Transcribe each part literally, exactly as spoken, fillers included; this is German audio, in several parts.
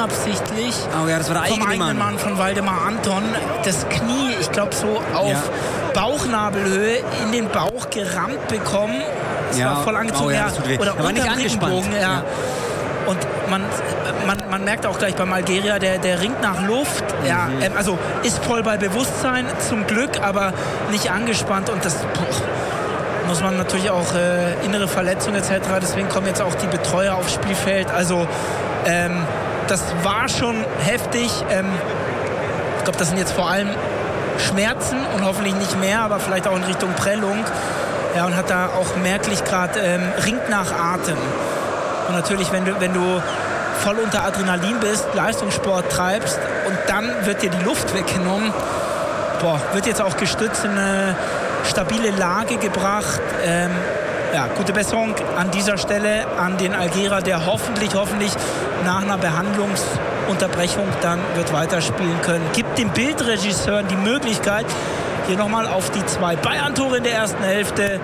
unabsichtlich oh ja, das war der vom eigenen Mann. Mann von Waldemar Anton das Knie, ich glaube so auf ja. Bauchnabelhöhe in den Bauch gerammt bekommen. Es ja. war voll angezogen. Oh ja, ja. Oder aber nicht angespannt. Ja. Ja. Und man, man, man merkt auch gleich beim Algeria, der, der ringt nach Luft. Mhm. Ja, also ist voll bei Bewusstsein, zum Glück, aber nicht angespannt. Und das boah, muss man natürlich auch äh, innere Verletzungen et cetera. Deswegen kommen jetzt auch die Betreuer aufs Spielfeld. Also ähm, das war schon heftig. Ähm, ich glaube, das sind jetzt vor allem Schmerzen und hoffentlich nicht mehr, aber vielleicht auch in Richtung Prellung. Ja, und hat da auch merklich gerade ähm, ringt nach Atem. Und natürlich, wenn du, wenn du voll unter Adrenalin bist, Leistungssport treibst und dann wird dir die Luft weggenommen, boah, wird jetzt auch gestützt in eine stabile Lage gebracht. Ähm, ja, gute Besserung an dieser Stelle an den Algerer, der hoffentlich, hoffentlich nach einer Behandlungsunterbrechung dann wird weiterspielen können. Gibt den Bildregisseuren die Möglichkeit, hier nochmal auf die zwei Bayern-Tore in der ersten Hälfte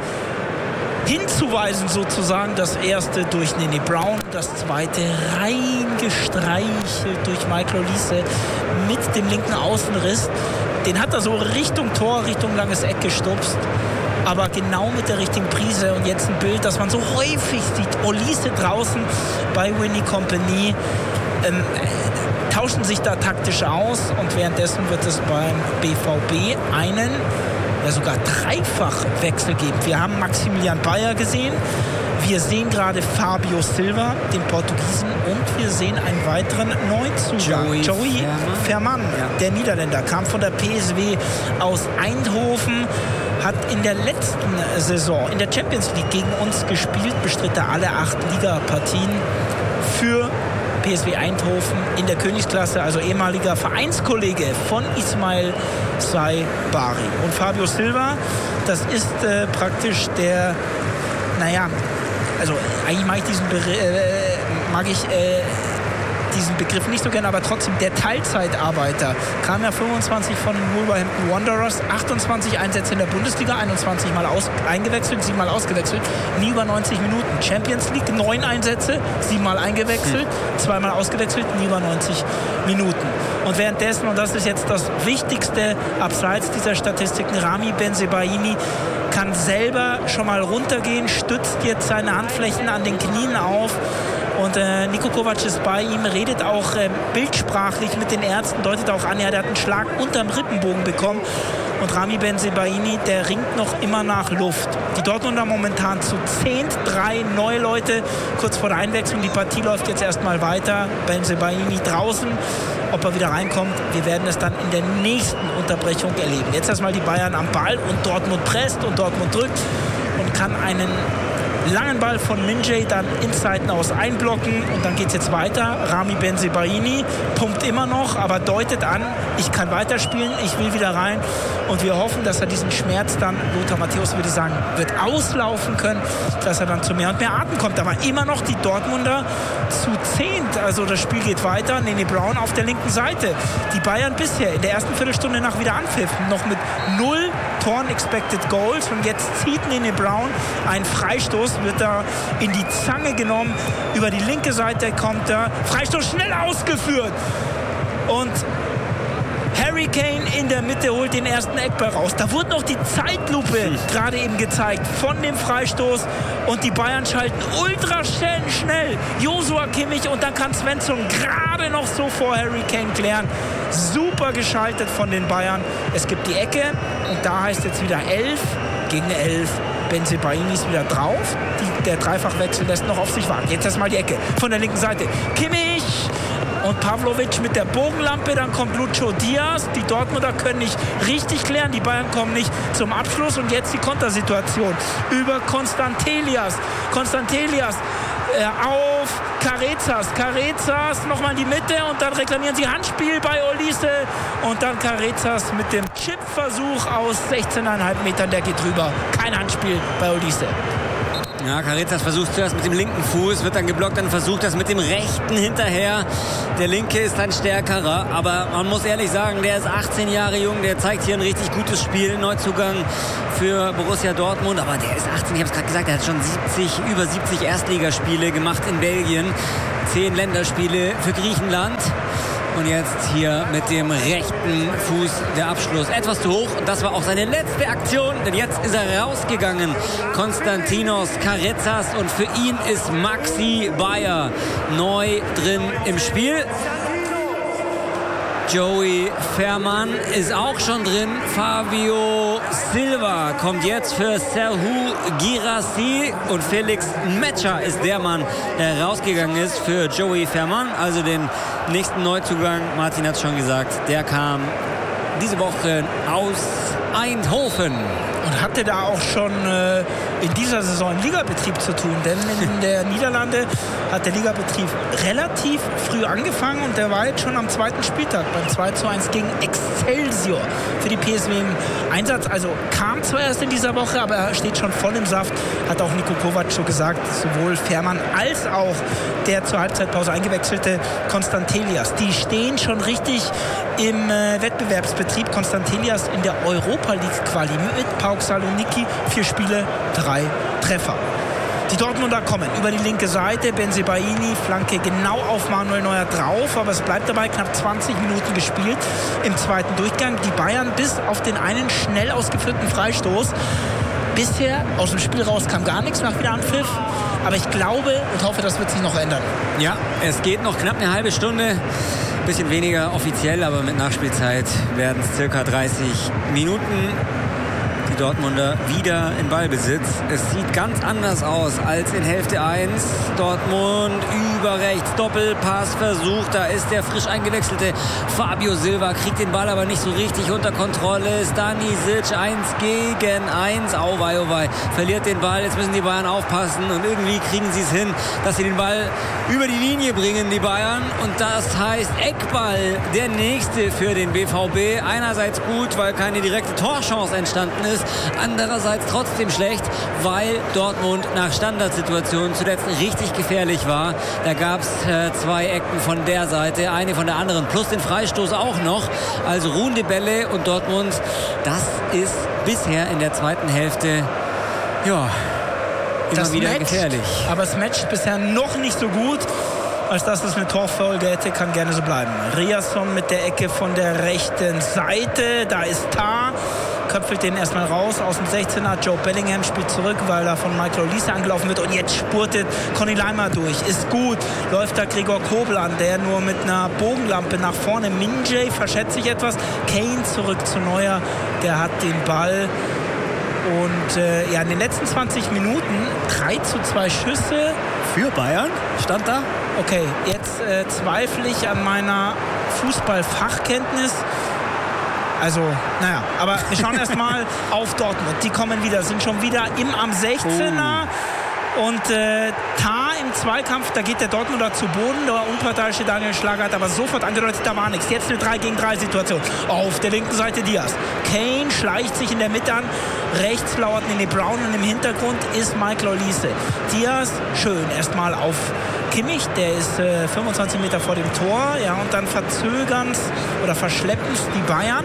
hinzuweisen sozusagen. Das erste durch Nene Brown, das zweite reingestreichelt durch Michael Olise mit dem linken Außenriss. Den hat er so Richtung Tor, Richtung langes Eck gestupst, aber genau mit der richtigen Prise. Und jetzt ein Bild, das man so häufig sieht. Olise draußen bei Winnie Kompany. Ähm, tauschen sich da taktisch aus und währenddessen wird es beim B V B einen ja sogar Dreifachwechsel geben. Wir haben Maximilian Bayer gesehen, wir sehen gerade Fabio Silva, den Portugiesen, und wir sehen einen weiteren Neuzugang. Joey, Joey Veerman, ja. Der Niederländer, kam von der P S V aus Eindhoven, hat in der letzten Saison in der Champions League gegen uns gespielt, bestritt er alle acht Ligapartien für P S V Eindhoven in der Königsklasse, also ehemaliger Vereinskollege von Ismail Saibari. Und Fabio Silva, das ist äh, praktisch der, naja, also eigentlich mag ich diesen, Be äh, mag ich, äh, diesen Begriff nicht so gerne, aber trotzdem der Teilzeitarbeiter. Kam ja fünfundzwanzig von den Wolverhampton Wanderers, achtundzwanzig Einsätze in der Bundesliga, einundzwanzig Mal aus, eingewechselt, sieben Mal ausgewechselt, nie über neunzig Minuten. Champions League, neun Einsätze, sieben Mal eingewechselt, zweimal ausgewechselt, nie über neunzig Minuten. Und währenddessen, und das ist jetzt das Wichtigste abseits dieser Statistiken, Rami Bensebaini kann selber schon mal runtergehen, stützt jetzt seine Handflächen an den Knien auf. Und äh, Niko Kovac ist bei ihm, redet auch äh, bildsprachlich mit den Ärzten, deutet auch an, ja, der hat einen Schlag unterm Rippenbogen bekommen. Und Rami Bensebaini, der ringt noch immer nach Luft. Die Dortmunder momentan zu zehnt, drei neue Leute kurz vor der Einwechslung. Die Partie läuft jetzt erstmal weiter. Bensebaini draußen. Ob er wieder reinkommt, wir werden es dann in der nächsten Unterbrechung erleben. Jetzt erstmal die Bayern am Ball und Dortmund presst und Dortmund drückt und kann einen langen Ball von Minjay dann ins Seitenaus einblocken und dann geht es jetzt weiter. Rami Bensebaini pumpt immer noch, aber deutet an, ich kann weiterspielen, ich will wieder rein und wir hoffen, dass er diesen Schmerz dann, Lothar Matthäus würde sagen, wird auslaufen können, dass er dann zu mehr und mehr Atem kommt. Aber immer noch die Dortmunder zu zehnt, also das Spiel geht weiter. Nene Brown auf der linken Seite. Die Bayern bisher in der ersten Viertelstunde nach Wiederanpfiff noch mit null Toren expected goals und jetzt zieht Nene Brown einen Freistoß, wird da in die Zange genommen, über die linke Seite kommt er, Freistoß schnell ausgeführt und Harry Kane in der Mitte holt den ersten Eckball raus. Da wurde noch die Zeitlupe gerade eben gezeigt von dem Freistoß und die Bayern schalten ultra schnell, schnell. Joshua Kimmich und dann kann Svensson gerade noch so vor Harry Kane klären. Super geschaltet von den Bayern. Es gibt die Ecke und da heißt jetzt wieder elf gegen elf. Bensebaini ist wieder drauf. Die, der Dreifachwechsel lässt noch auf sich warten. Jetzt erstmal die Ecke von der linken Seite. Kimmich und Pavlovic mit der Bogenlampe. Dann kommt Lucho Diaz. Die Dortmunder können nicht richtig klären. Die Bayern kommen nicht zum Abschluss. Und jetzt die Kontersituation über Konstantelias. Konstantelias äh, auf Carezas. Carezas nochmal in die Mitte und dann reklamieren sie Handspiel bei Olise. Und dann Carezas mit dem Chipversuch aus sechzehn Komma fünf Metern. Der geht drüber. Kein Handspiel bei Olise. Ja, Carretas versucht zuerst mit dem linken Fuß, wird dann geblockt, dann versucht das mit dem rechten hinterher. Der linke ist ein stärkerer, aber man muss ehrlich sagen, der ist achtzehn Jahre jung, der zeigt hier ein richtig gutes Spiel, Neuzugang für Borussia Dortmund, aber der ist achtzehn, ich habe es gerade gesagt, er hat schon siebzig, über siebzig Erstligaspiele gemacht in Belgien, zehn Länderspiele für Griechenland. Und jetzt hier mit dem rechten Fuß der Abschluss. Etwas zu hoch. Und das war auch seine letzte Aktion. Denn jetzt ist er rausgegangen. Konstantinos Carretas. Und für ihn ist Maxi Bayer neu drin im Spiel. Joey Veerman ist auch schon drin. Fabio Silva kommt jetzt für Serhou Guirassy. Und Felix Metscher ist der Mann, der rausgegangen ist für Joey Veerman. Also den nächsten Neuzugang, Martin hat es schon gesagt, der kam diese Woche aus Eindhoven. Und hatte da auch schon äh, in dieser Saison im Ligabetrieb zu tun. Denn in der Niederlande hat der Ligabetrieb relativ früh angefangen und der war jetzt schon am zweiten Spieltag beim zwei zu eins gegen Excelsior für die P S W im Einsatz. Also kam zwar erst in dieser Woche, aber er steht schon voll im Saft. Hat auch Niko Kovac so gesagt, sowohl Veerman als auch der zur Halbzeitpause eingewechselte Konstantelias. Die stehen schon richtig im äh, Wettbewerbsbetrieb. Konstantelias in der Europa League Quali mit PAOK Saloniki, vier Spiele, drei Treffer. Die Dortmunder kommen über die linke Seite. Bensebaini, Flanke genau auf Manuel Neuer drauf. Aber es bleibt dabei, knapp zwanzig Minuten gespielt im zweiten Durchgang. Die Bayern bis auf den einen schnell ausgeführten Freistoß. Bisher aus dem Spiel raus kam gar nichts nach Wiederanpfiff. Aber ich glaube und hoffe, das wird sich noch ändern. Ja, es geht noch knapp eine halbe Stunde. Bisschen weniger offiziell, aber mit Nachspielzeit werden es circa dreißig Minuten. Die Dortmunder wieder in Ballbesitz. Es sieht ganz anders aus als in Hälfte eins. Dortmund über rechts, Doppelpass versucht. Da ist der frisch eingewechselte Fabio Silva, kriegt den Ball aber nicht so richtig unter Kontrolle. Stanisic eins gegen eins. Auwei, auwei. Verliert den Ball. Jetzt müssen die Bayern aufpassen und irgendwie kriegen sie es hin, dass sie den Ball über die Linie bringen, die Bayern. Und das heißt Eckball, der nächste für den B V B. Einerseits gut, weil keine direkte Torchance entstanden ist. Andererseits trotzdem schlecht, weil Dortmund nach Standardsituationen zuletzt richtig gefährlich war. Da gab es äh, zwei Ecken von der Seite, eine von der anderen, plus den Freistoß auch noch. Also ruhende Bälle und Dortmund, das ist bisher in der zweiten Hälfte, ja, immer das wieder matcht, gefährlich. Aber es matcht bisher noch nicht so gut, als dass es eine Torfolge hätte, kann gerne so bleiben. Riasson mit der Ecke von der rechten Seite, da ist Tar. Köpfelt den erstmal raus aus dem sechzehner. Joe Bellingham spielt zurück, weil er von Michael Olise angelaufen wird. Und jetzt spurtet Conny Leimer durch. Ist gut. Läuft da Gregor Kobel an, der nur mit einer Bogenlampe nach vorne. Minjay verschätzt sich etwas. Kane zurück zu Neuer. Der hat den Ball. Und äh, ja, in den letzten zwanzig Minuten drei zu zwei Schüsse. Für Bayern stand da. Okay, jetzt äh, zweifle ich an meiner Fußballfachkenntnis. Also, naja, aber wir schauen erstmal auf Dortmund. Die kommen wieder, sind schon wieder im am sechzehner. Oh. Und äh, Tar im Zweikampf, da geht der Dortmunder zu Boden. Der unparteiische Daniel Schlager hat aber sofort angedeutet, da war nichts. Jetzt eine drei gegen drei Situation. Auf der linken Seite Diaz. Kane schleicht sich in der Mitte an. Rechts lauert Nene Brown und im Hintergrund ist Michael Olise. Diaz schön erstmal auf Kimmich, der ist äh, fünfundzwanzig Meter vor dem Tor. Ja, und dann verzögern oder verschleppen es die Bayern.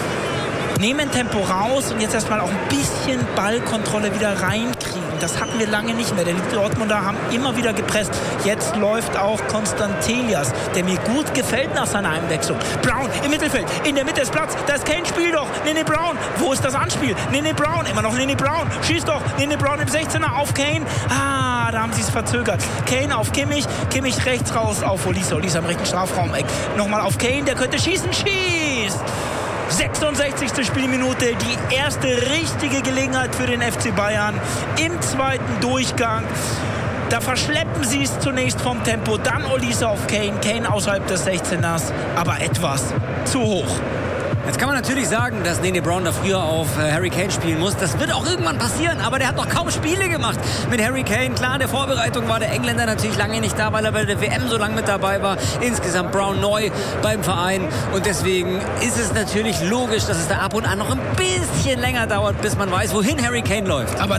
Nehmen Tempo raus und jetzt erstmal auch ein bisschen Ballkontrolle wieder reinkriegen. Das hatten wir lange nicht mehr. Die Dortmunder haben immer wieder gepresst. Jetzt läuft auch Konstantelias, der mir gut gefällt nach seiner Einwechslung. Brown im Mittelfeld, in der Mitte des Platzes. Da ist Kane, spiel doch. Nene Brown, wo ist das Anspiel? Nene Brown, immer noch Nene Brown. Schießt doch. Nene Brown im sechzehner auf Kane. Ah, da haben sie es verzögert. Kane auf Kimmich, Kimmich rechts raus auf Olise. Olise am rechten Strafraum-Eck. Nochmal auf Kane, der könnte schießen, schießt. sechsundsechzigste Spielminute, die erste richtige Gelegenheit für den F C Bayern im zweiten Durchgang. Da verschleppen sie es zunächst vom Tempo, dann Olise auf Kane, Kane außerhalb des sechzehners, aber etwas zu hoch. Jetzt kann man natürlich sagen, dass Nene Brown da früher auf äh, Harry Kane spielen muss. Das wird auch irgendwann passieren, aber der hat noch kaum Spiele gemacht mit Harry Kane. Klar, in der Vorbereitung war der Engländer natürlich lange nicht da, weil er bei der W M so lange mit dabei war. Insgesamt Brown neu beim Verein und deswegen ist es natürlich logisch, dass es da ab und an noch ein bisschen länger dauert, bis man weiß, wohin Harry Kane läuft. Aber da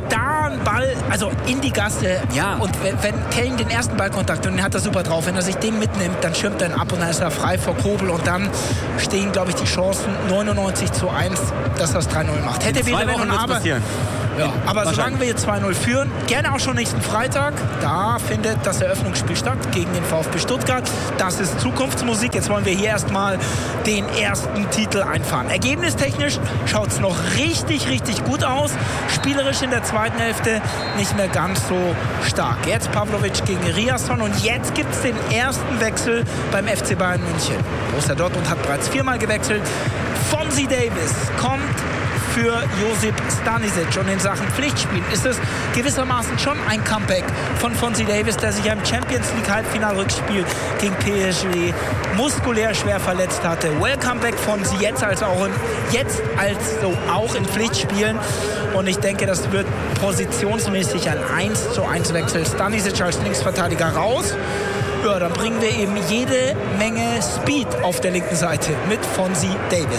war ein Ball, also in die Gasse. Ja. Und wenn, wenn Kane den ersten Ballkontakt, und den hat er super drauf, wenn er sich den mitnimmt, dann schirmt er ihn ab und dann ist er frei vor Kobel und dann stehen, glaube ich, die Chancen neunundneunzig zu eins, dass er das drei null macht. Hätte wäre wenn und aber. Ja, aber solange wir jetzt zwei null führen, gerne auch schon nächsten Freitag, da findet das Eröffnungsspiel statt gegen den VfB Stuttgart. Das ist Zukunftsmusik. Jetzt wollen wir hier erstmal den ersten Titel einfahren. Ergebnistechnisch schaut es noch richtig, richtig gut aus. Spielerisch in der zweiten Hälfte nicht mehr ganz so stark. Jetzt Pavlovic gegen Riasson und jetzt gibt es den ersten Wechsel beim F C Bayern München. Borussia Dortmund hat bereits viermal gewechselt. Fonzie Davis kommt für Josip Stanisic. Und in Sachen Pflichtspiel ist es gewissermaßen schon ein Comeback von Fonzie Davis, der sich ja im Champions League Halbfinalrückspiel gegen P S G muskulär schwer verletzt hatte. Welcome back Fonzie, jetzt als auch in, jetzt also auch in Pflichtspielen. Und ich denke, das wird positionsmäßig ein eins zu eins Wechsel. Stanisic als Linksverteidiger raus. Ja, dann bringen wir eben jede Menge Speed auf der linken Seite mit Fonzie Davis.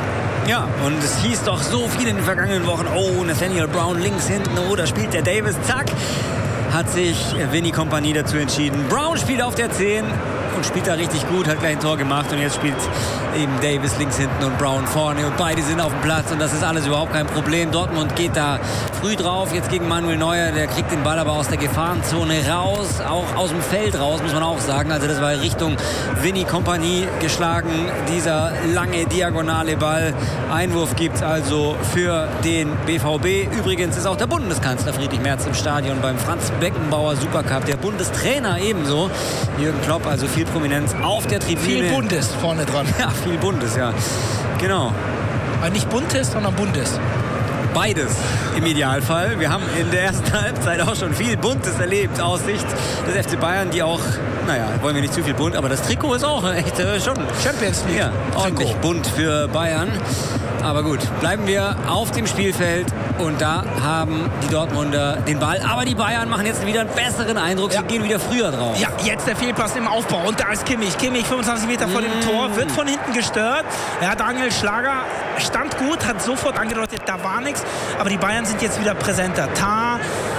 Ja, und es hieß doch so viel in den vergangenen Wochen, oh, Nathaniel Brown links hinten, oh, da spielt der Davis, zack, hat sich Vinny Kompany dazu entschieden. Brown spielt auf der zehn und spielt da richtig gut, hat gleich ein Tor gemacht und jetzt spielt eben Davis links hinten und Brown vorne und beide sind auf dem Platz und das ist alles überhaupt kein Problem. Dortmund geht da früh drauf, jetzt gegen Manuel Neuer, der kriegt den Ball aber aus der Gefahrenzone raus, auch aus dem Feld raus, muss man auch sagen. Also das war Richtung Vinny Kompany geschlagen, dieser lange diagonale Ball. Einwurf gibt es also für den B V B. Übrigens ist auch der Bundeskanzler Friedrich Merz im Stadion beim Franz Beckenbauer Supercup, der Bundestrainer ebenso, Jürgen Klopp, also viel Prominenz auf der Tribüne. Viel Bundes vorne dran. Ja, viel Bundes, ja. Genau. Aber nicht Buntes, sondern Bundes. Beides im Idealfall. Wir haben in der ersten Halbzeit auch schon viel Buntes erlebt aus Sicht des F C Bayern, die auch, naja, wollen wir nicht zu viel bunt, aber das Trikot ist auch echt äh, schon Champions League. Ja, ordentlich Trikot. Bunt für Bayern. Aber gut, bleiben wir auf dem Spielfeld und da haben die Dortmunder den Ball. Aber die Bayern machen jetzt wieder einen besseren Eindruck. Sie Ja. gehen wieder früher drauf. Ja, jetzt der Fehlpass im Aufbau. Und da ist Kimmich. Kimmich, fünfundzwanzig Meter vor dem Tor, wird von hinten gestört. Ja, Daniel Schlager stand gut, hat sofort angedeutet, da war nichts. Aber die Bayern sind jetzt wieder präsenter. Tar.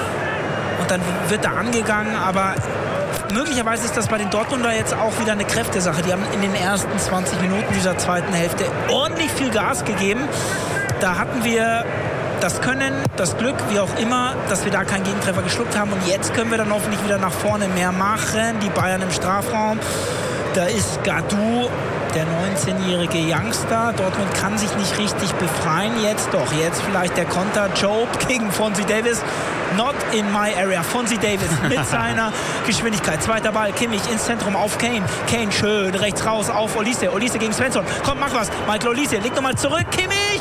Und dann wird er angegangen, aber möglicherweise ist das bei den Dortmunder jetzt auch wieder eine Kräftesache. Die haben in den ersten zwanzig Minuten dieser zweiten Hälfte ordentlich viel Gas gegeben. Da hatten wir das Können, das Glück, wie auch immer, dass wir da keinen Gegentreffer geschluckt haben. Und jetzt können wir dann hoffentlich wieder nach vorne mehr machen. Die Bayern im Strafraum. Da ist Gadou, der neunzehnjährige Youngster. Dortmund kann sich nicht richtig befreien. Jetzt doch. Jetzt vielleicht der Konter. Job gegen Fonzie Davis. Not in my area. Fonzie Davis mit seiner Geschwindigkeit. Zweiter Ball. Kimmich ins Zentrum auf Kane. Kane schön rechts raus auf Olise. Olise gegen Svensson. Komm, mach was. Michael Olise legt nochmal zurück. Kimmich!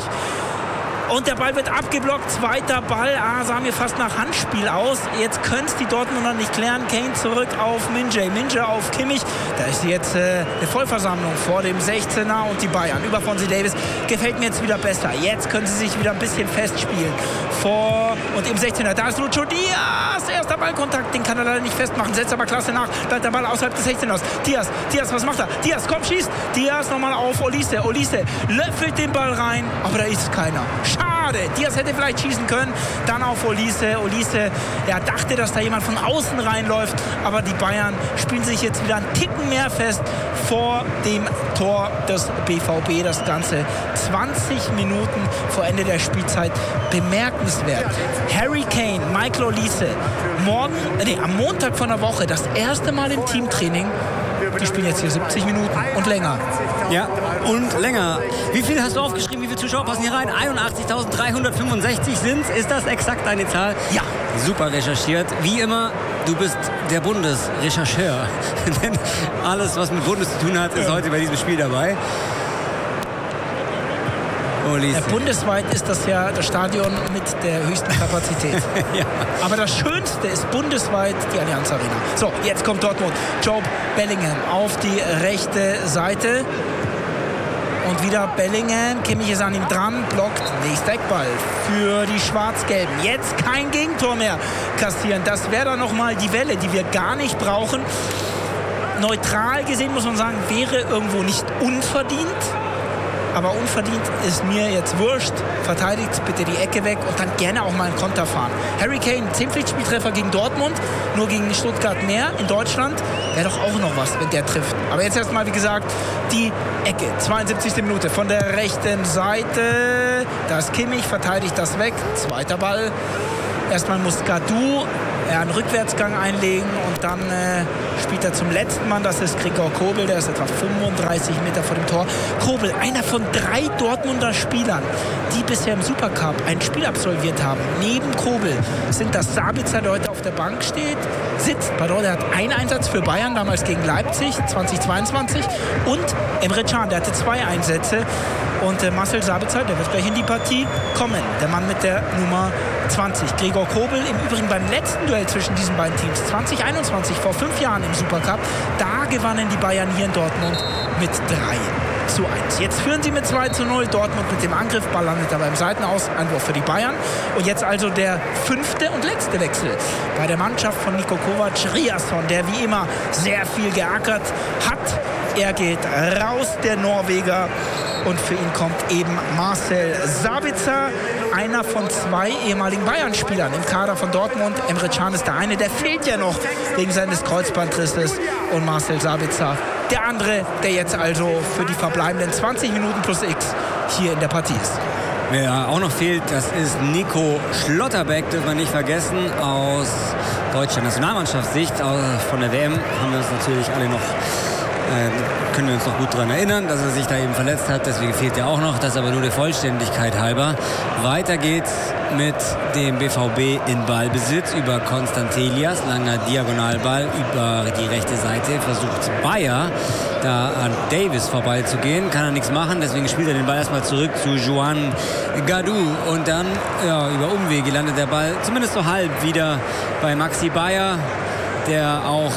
Und der Ball wird abgeblockt. Zweiter Ball. Ah, sah mir fast nach Handspiel aus. Jetzt können es die Dortmunder nicht klären. Kane zurück auf Min-Jae. Min-Jae auf Kimmich. Da ist jetzt äh, eine Vollversammlung vor dem sechzehner und die Bayern. Über Fonzie Davis gefällt mir jetzt wieder besser. Jetzt können sie sich wieder ein bisschen festspielen. Vor und im sechzehner. Da ist Lucho Diaz. Erster Ballkontakt. Den kann er leider nicht festmachen. Setzt aber klasse nach. Bleibt der Ball außerhalb des sechzehners. Diaz. Diaz, was macht er? Diaz, komm, schießt. Diaz nochmal auf Olise. Olise löffelt den Ball rein. Aber da ist keiner. Schade. Diaz hätte vielleicht schießen können. Dann auf Olise. Olise, er dachte, dass da jemand von außen reinläuft. Aber die Bayern spielen sich jetzt wieder einen Ticken mehr fest vor dem Tor des B V B. Das Ganze zwanzig Minuten vor Ende der Spielzeit. Bemerkenswert. Harry Kane, Michael Olise. Morgen, nee, am Montag von der Woche das erste Mal im Teamtraining. Die spielen jetzt hier siebzig Minuten und länger. Ja, und länger. Wie viel hast du aufgeschrieben? Wie viele Zuschauer passen hier rein? einundachtzigtausenddreihundertfünfundsechzig sind. Ist das exakt deine Zahl? Ja. Super recherchiert. Wie immer, du bist der Bundesrechercheur. Denn alles, was mit Bundes zu tun hat, ist heute bei diesem Spiel dabei. Ja, bundesweit ist das ja das Stadion mit der höchsten Kapazität. Ja. Aber das Schönste ist bundesweit die Allianz Arena. So, jetzt kommt Dortmund. Job Bellingham auf die rechte Seite. Und wieder Bellingham. Kimmich ist an ihm dran. Blockt. Nächster Eckball für die Schwarz-Gelben. Jetzt kein Gegentor mehr kassieren. Das wäre dann nochmal die Welle, die wir gar nicht brauchen. Neutral gesehen muss man sagen, wäre irgendwo nicht unverdient. aber unverdient ist mir jetzt wurscht. Verteidigt bitte die Ecke weg und dann gerne auch mal einen Konter fahren. Harry Kane, zehn Pflichtspieltreffer gegen Dortmund, nur gegen Stuttgart mehr in Deutschland. Wäre doch auch noch was, wenn der trifft. Aber jetzt erstmal, wie gesagt, die Ecke. zweiundsiebzigste Minute von der rechten Seite. Da ist Kimmich, verteidigt das weg. Zweiter Ball. Erstmal muss Gadou er einen Rückwärtsgang einlegen und dann äh, spielt er zum letzten Mann. Das ist Gregor Kobel, der ist etwa fünfunddreißig Meter vor dem Tor. Kobel, einer von drei Dortmunder Spielern, die bisher im Supercup ein Spiel absolviert haben. Neben Kobel sind das Sabitzer, der heute auf der Bank steht, sitzt. Pardon, der hat einen Einsatz für Bayern, damals gegen Leipzig, zweitausendzweiundzwanzig. Und Emre Can, der hatte zwei Einsätze. Und äh, Marcel Sabitzer, der wird gleich in die Partie kommen. Der Mann mit der Nummer zwanzig. Gregor Kobel, im Übrigen beim letzten Duell zwischen diesen beiden Teams, zwanzig einundzwanzig, vor fünf Jahren im Supercup, da gewannen die Bayern hier in Dortmund mit drei zu eins. Jetzt führen sie mit zwei zu null. Dortmund mit dem Angriff, Ball landet aber im Seitenaus, Einwurf für die Bayern. Und jetzt also der fünfte und letzte Wechsel bei der Mannschaft von Niko Kovac. Riasson, der wie immer sehr viel geackert hat. Er geht raus, der Norweger. Und für ihn kommt eben Marcel Sabitzer, einer von zwei ehemaligen Bayern-Spielern im Kader von Dortmund. Emre Can ist der eine, der fehlt ja noch wegen seines Kreuzbandrisses. Und Marcel Sabitzer, der andere, der jetzt also für die verbleibenden zwanzig Minuten plus X hier in der Partie ist. Wer auch noch fehlt, das ist Nico Schlotterbeck, dürfen wir nicht vergessen, aus deutscher Nationalmannschaftssicht. Von der W M haben wir uns natürlich alle noch Äh, können wir uns noch gut daran erinnern, dass er sich da eben verletzt hat. Deswegen fehlt er auch noch. Das aber nur der Vollständigkeit halber. Weiter geht's mit dem B V B in Ballbesitz über Konstantelias. Langer Diagonalball über die rechte Seite. Versucht Bayer da an Davis vorbeizugehen. Kann er nichts machen. Deswegen spielt er den Ball erstmal zurück zu Juan Gadou. Und dann ja, über Umwege landet der Ball zumindest so halb wieder bei Maxi Bayer, der auch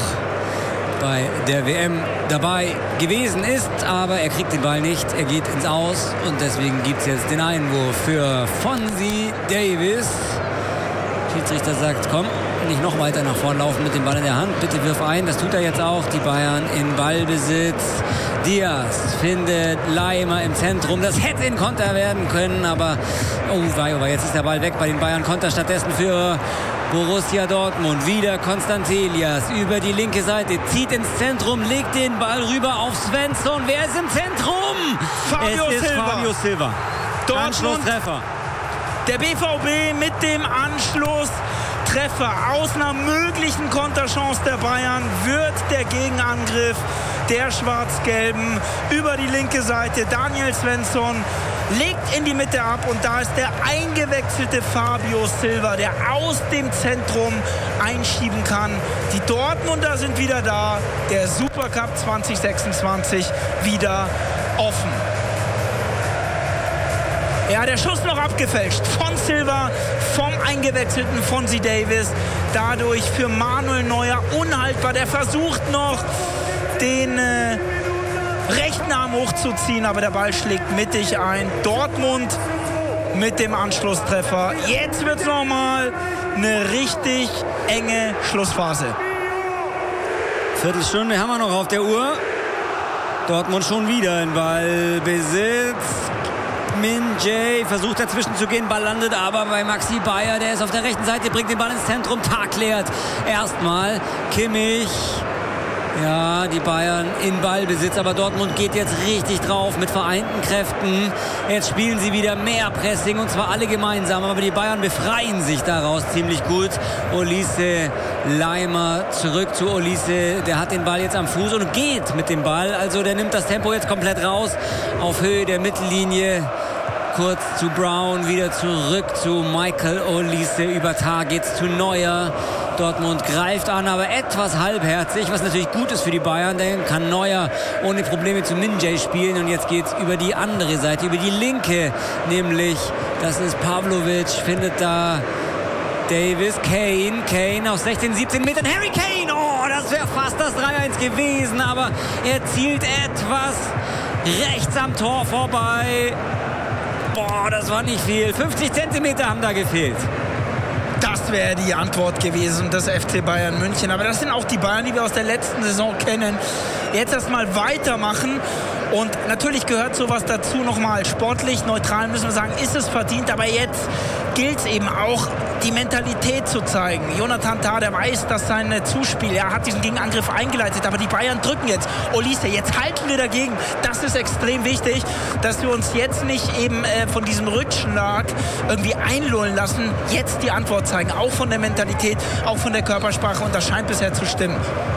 bei der W M dabei gewesen ist, aber er kriegt den Ball nicht, er geht ins Aus und deswegen gibt es jetzt den Einwurf für Fonzie Davis. Schiedsrichter sagt, komm, nicht noch weiter nach vorne laufen mit dem Ball in der Hand, bitte wirf ein, das tut er jetzt auch, die Bayern in Ballbesitz. Diaz findet Leimer im Zentrum, das hätte ein Konter werden können, aber oh, oh, jetzt ist der Ball weg bei den Bayern, Konter stattdessen für Borussia Dortmund, wieder Konstantelias über die linke Seite, zieht ins Zentrum, legt den Ball rüber auf Svensson. Wer ist im Zentrum? Fabio es ist Silva. Fabio Silva. Dortmund, Anschlusstreffer. Der B V B mit dem Anschlusstreffer. Aus einer möglichen Konterchance der Bayern wird der Gegenangriff der Schwarz-Gelben über die linke Seite. Daniel Svensson legt in die Mitte ab und da ist der eingewechselte Fabio Silva, der aus dem Zentrum einschieben kann. Die Dortmunder sind wieder da. Der Supercup zwanzig sechsundzwanzig wieder offen. Ja, der Schuss noch abgefälscht von Silva, vom eingewechselten Fonzie Davis. Dadurch für Manuel Neuer unhaltbar. Der versucht noch, den äh, rechten Arm hochzuziehen, aber der Ball schlägt mittig ein. Dortmund mit dem Anschlusstreffer. Jetzt wird es nochmal eine richtig enge Schlussphase. Viertelstunde haben wir noch auf der Uhr. Dortmund schon wieder in Ballbesitz. Min-Jae versucht dazwischen zu gehen, Ball landet aber bei Maxi Bayer, der ist auf der rechten Seite, bringt den Ball ins Zentrum, Tag klärt erstmal Kimmich. Ja, die Bayern in Ballbesitz, aber Dortmund geht jetzt richtig drauf mit vereinten Kräften. Jetzt spielen sie wieder mehr Pressing und zwar alle gemeinsam, aber die Bayern befreien sich daraus ziemlich gut. Olise Leimer zurück zu Olise, der hat den Ball jetzt am Fuß und geht mit dem Ball, also der nimmt das Tempo jetzt komplett raus auf Höhe der Mittellinie. Kurz zu Brown, wieder zurück zu Michael Olise, über Tar geht's zu Neuer. Dortmund greift an, aber etwas halbherzig, was natürlich gut ist für die Bayern. Dann kann Neuer ohne Probleme zu Min-Jae spielen und jetzt geht's über die andere Seite, über die linke, nämlich das ist Pavlovic, findet da Davis, Kane, Kane aus sechzehn, siebzehn Metern, Harry Kane, oh, das wäre fast das drei eins gewesen, aber er zielt etwas rechts am Tor vorbei. Boah, das war nicht viel. fünfzig Zentimeter haben da gefehlt. Das wäre die Antwort gewesen des F C Bayern München. Aber das sind auch die Bayern, die wir aus der letzten Saison kennen. Jetzt erstmal weitermachen. Und natürlich gehört sowas dazu nochmal sportlich, neutral müssen wir sagen, ist es verdient. Aber jetzt gilt es eben auch, die Mentalität zu zeigen. Jonathan Tah, der weiß, dass seine Zuspiel, er hat diesen Gegenangriff eingeleitet, aber die Bayern drücken jetzt. Olise, jetzt halten wir dagegen. Das ist extrem wichtig, dass wir uns jetzt nicht eben äh, von diesem Rückschlag irgendwie einlullen lassen. Jetzt die Antwort zeigen, auch von der Mentalität, auch von der Körpersprache, und das scheint bisher zu stimmen.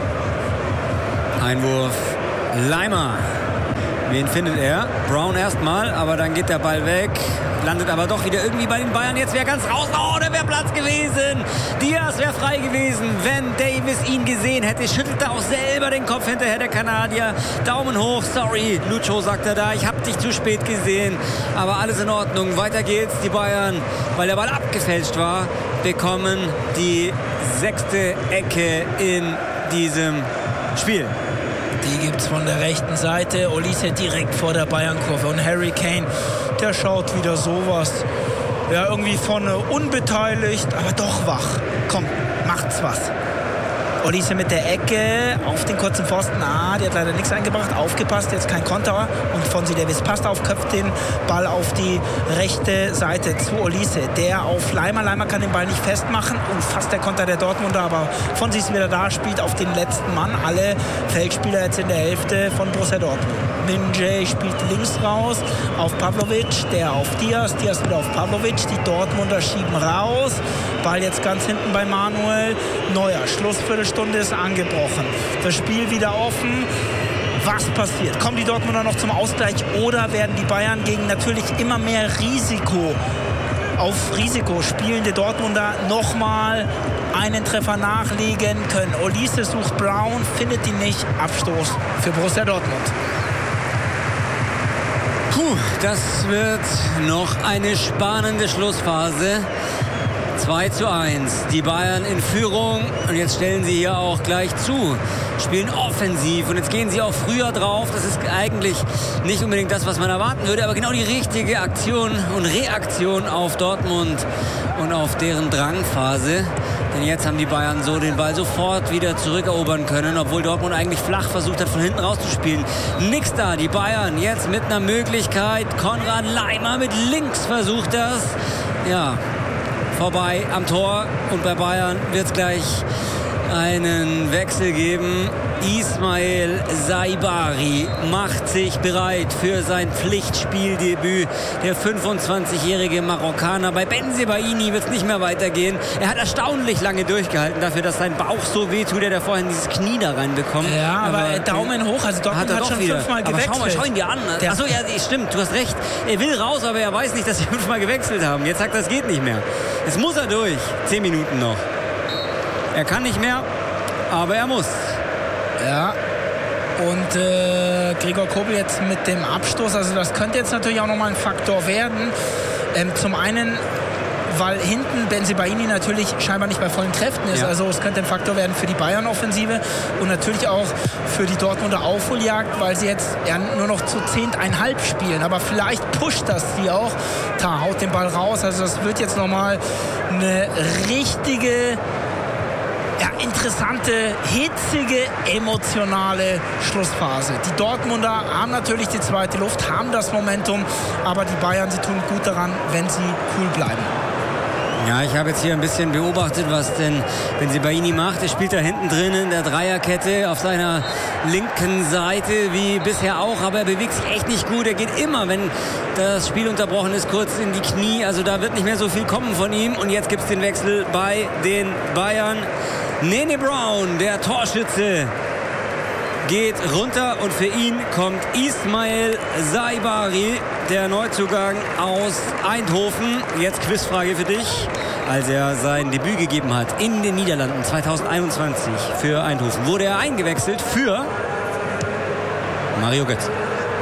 Einwurf, Leimer. Wen findet er? Brown erstmal, aber dann geht der Ball weg. Landet aber doch wieder irgendwie bei den Bayern. Jetzt wäre ganz raus. Oh, da wäre Platz gewesen. Diaz wäre frei gewesen, wenn Davis ihn gesehen hätte. Schüttelt er auch selber den Kopf hinterher, der Kanadier. Daumen hoch. Sorry, Lucho, sagt er da. Ich habe dich zu spät gesehen. Aber alles in Ordnung. Weiter geht's. Die Bayern, weil der Ball abgefälscht war, bekommen die sechste Ecke in diesem Spiel. Die gibt es von der rechten Seite. Olise direkt vor der Bayern-Kurve. Und Harry Kane, der schaut wieder sowas. Ja, irgendwie vorne unbeteiligt, aber doch wach. Komm, macht's was. Olise mit der Ecke auf den kurzen Pfosten. Ah, der hat leider nichts eingebracht. Aufgepasst, jetzt kein Konter. Und Fonzie Davis passt auf, köpft den Ball auf die rechte Seite zu Olise. Der auf Leimer. Leimer kann den Ball nicht festmachen. Und fast der Konter der Dortmunder. Aber Fonzie ist wieder da, spielt auf den letzten Mann. Alle Feldspieler jetzt in der Hälfte von Borussia Dortmund. Min-Jae spielt links raus auf Pavlovic. Der auf Diaz. Diaz wieder auf Pavlovic. Die Dortmunder schieben raus. Ball jetzt ganz hinten bei Manuel Neuer. Schlussviertelstunde ist angebrochen. Das Spiel wieder offen. Was passiert? Kommen die Dortmunder noch zum Ausgleich oder werden die Bayern gegen natürlich immer mehr Risiko auf Risiko spielende Dortmunder nochmal einen Treffer nachlegen können? Olise sucht Brown, findet ihn nicht. Abstoß für Borussia Dortmund. Puh, das wird noch eine spannende Schlussphase. zwei zu eins. Die Bayern in Führung. Und jetzt stellen sie hier auch gleich zu. Spielen offensiv. Und jetzt gehen sie auch früher drauf. Das ist eigentlich nicht unbedingt das, was man erwarten würde. Aber genau die richtige Aktion und Reaktion auf Dortmund und auf deren Drangphase. Denn jetzt haben die Bayern so den Ball sofort wieder zurückerobern können. Obwohl Dortmund eigentlich flach versucht hat, von hinten rauszuspielen. Nix da. Die Bayern jetzt mit einer Möglichkeit. Konrad Leimer mit links versucht das. Ja, vorbei am Tor, und bei Bayern wird es gleich einen Wechsel geben. Ismail Saibari macht sich bereit für sein Pflichtspieldebüt. Der fünfundzwanzigjährige Marokkaner. Bei Bensebaini wird es nicht mehr weitergehen. Er hat erstaunlich lange durchgehalten dafür, dass sein Bauch so wehtut, er da vorhin dieses Knie da reinbekommt. Ja, aber, aber Daumen hoch. Also Dortmund hat, hat schon wieder. fünfmal gewechselt. Aber schau mal, schau ihn dir an. Achso, ja, stimmt, du hast recht. Er will raus, aber er weiß nicht, dass sie fünfmal gewechselt haben. Jetzt sagt er, das geht nicht mehr. Jetzt muss er durch. Zehn Minuten noch. Er kann nicht mehr, aber er muss. Ja, und äh, Gregor Kobel jetzt mit dem Abstoß, also das könnte jetzt natürlich auch nochmal ein Faktor werden. Ähm, zum einen, weil hinten Bensebaini natürlich scheinbar nicht bei vollen Kräften ist. Ja. Also es könnte ein Faktor werden für die Bayern-Offensive und natürlich auch für die Dortmunder Aufholjagd, weil sie jetzt ja nur noch zu zehnteinhalb spielen. Aber vielleicht pusht das sie auch. Tah haut den Ball raus. Also das wird jetzt nochmal eine richtige... Ja, interessante, hitzige, emotionale Schlussphase. Die Dortmunder haben natürlich die zweite Luft, haben das Momentum, aber die Bayern, sie tun gut daran, wenn sie cool bleiben. Ja, ich habe jetzt hier ein bisschen beobachtet, was denn Bensebaini macht. Er spielt da hinten drin in der Dreierkette auf seiner linken Seite, wie bisher auch, aber er bewegt sich echt nicht gut. Er geht immer, wenn das Spiel unterbrochen ist, kurz in die Knie. Also da wird nicht mehr so viel kommen von ihm. Und jetzt gibt es den Wechsel bei den Bayern. Nene Brown, der Torschütze, geht runter und für ihn kommt Ismail Saibari, der Neuzugang aus Eindhoven. Jetzt Quizfrage für dich. Als er sein Debüt gegeben hat in den Niederlanden zweitausendeinundzwanzig für Eindhoven, wurde er eingewechselt für Mario Götze.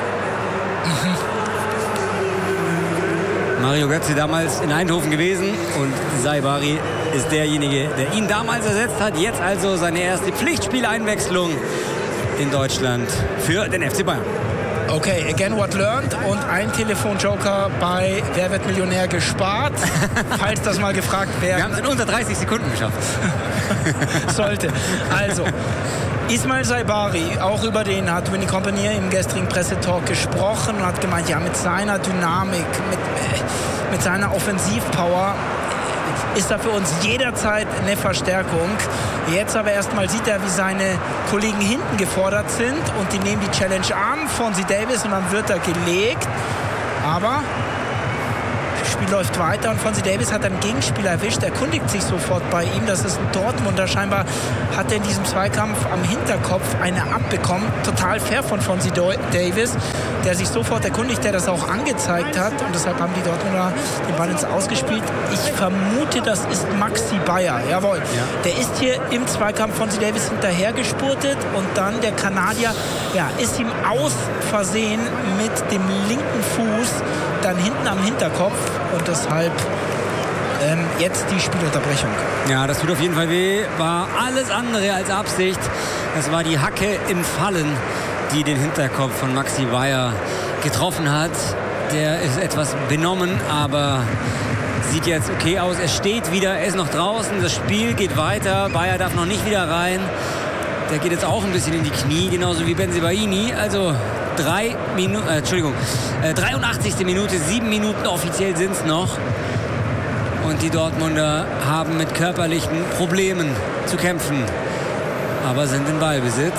Mario Götze damals in Eindhoven gewesen und Saibari ist derjenige, der ihn damals ersetzt hat. Jetzt also seine erste Pflichtspieleinwechslung in Deutschland für den F C Bayern. Okay, again what learned und ein Telefonjoker bei Wer wird Millionär gespart, falls das mal gefragt wäre. Wir haben es in unter dreißig Sekunden geschafft. Sollte. Also, Ismail Saibari, auch über den hat Winnie Company im gestrigen Pressetalk gesprochen und hat gemeint, ja, mit seiner Dynamik, mit, mit seiner Offensivpower ist er für uns jederzeit eine Verstärkung. Jetzt aber erstmal sieht er, wie seine Kollegen hinten gefordert sind und die nehmen die Challenge an, Fonzie Davis, und dann wird er gelegt. Aber das Spiel läuft weiter und Fonzie Davis hat einen Gegenspieler erwischt, erkundigt sich sofort bei ihm. Das ist ein Dortmunder. Scheinbar hat er in diesem Zweikampf am Hinterkopf eine abbekommen. Total fair von Fonzie Davis, der sich sofort erkundigt, der das auch angezeigt hat. Und deshalb haben die Dortmunder den Ball ins Ausgespielt. Ich vermute, das ist Maxi Bayer. Jawohl. Ja. Der ist hier im Zweikampf Fonzie Davis hinterhergespurtet und dann der Kanadier, ja, ist ihm aus Versehen mit dem linken Fuß dann hinten am Hinterkopf und deshalb ähm, jetzt die Spielunterbrechung. Ja, das tut auf jeden Fall weh. War alles andere als Absicht. Das war die Hacke im Fallen, die den Hinterkopf von Maxi Bayer getroffen hat. Der ist etwas benommen, aber sieht jetzt okay aus. Er steht wieder, er ist noch draußen. Das Spiel geht weiter. Bayer darf noch nicht wieder rein. Der geht jetzt auch ein bisschen in die Knie, genauso wie Bensebaini. Also drei Minuten, äh, Entschuldigung, äh, dreiundachtzigste Minute, sieben Minuten offiziell sind es noch. Und die Dortmunder haben mit körperlichen Problemen zu kämpfen, aber sind in Ballbesitz.